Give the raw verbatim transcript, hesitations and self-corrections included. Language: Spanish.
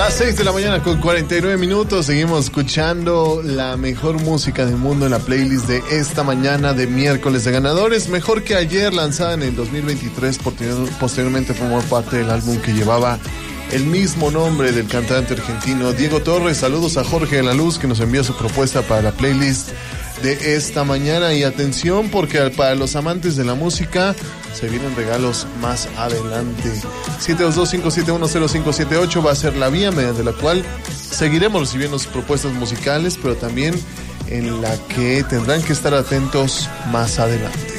Las seis de la mañana con cuarenta y nueve minutos. Seguimos escuchando la mejor música del mundo en la playlist de esta mañana de miércoles de ganadores. Mejor que ayer, lanzada en el dos mil veintitrés. Posteriormente formó parte del álbum que llevaba el mismo nombre del cantante argentino Diego Torres. Saludos a Jorge de la Luz, que nos envía su propuesta para la playlist de esta mañana. Y atención, porque para los amantes de la música se vienen regalos más adelante. siete dos dos, cinco siete uno, cero cinco siete ocho va a ser la vía mediante la cual seguiremos recibiendo sus propuestas musicales, pero también en la que tendrán que estar atentos más adelante.